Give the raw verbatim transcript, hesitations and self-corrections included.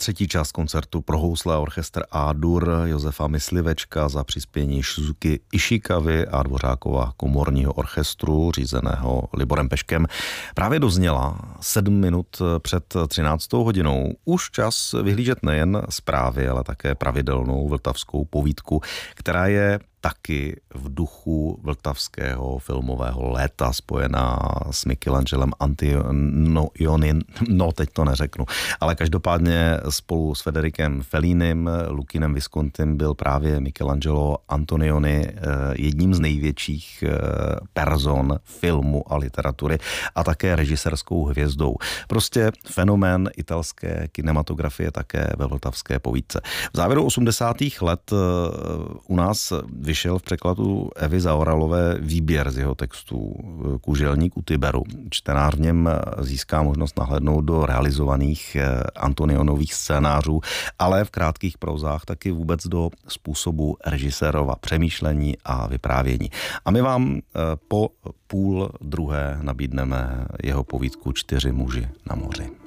třetí část koncertu pro housle a orchestr A-dur Josefa Myslivečka za přispění Shizuki Ishikawy a Dvořákova komorního orchestru řízeného Liborem Peškem právě dozněla sedm minut před třináctou hodinou. Už čas vyhlížet nejen zprávy, ale také pravidelnou vltavskou povídku, která je taky v duchu vltavského filmového léta spojená s Michelangelem Antonionim, no teď to neřeknu, ale každopádně spolu s Federikem Fellínim, Lukinem Viscontym byl právě Michelangelo Antonioni jedním z největších person filmu a literatury a také režisérskou hvězdou. Prostě fenomén italské kinematografie také ve vltavské povídce. V závěru osmdesátých let u nás vyšel v překladu Evy Zaoralové výběr z jeho textů Kuželník u Tiberu. Čtenář v něm získá možnost nahlédnout do realizovaných Antonionových scénářů, ale v krátkých prozách taky vůbec do způsobu režisérova přemýšlení a vyprávění. A my vám po půl druhé nabídneme jeho povídku Čtyři muži na moři.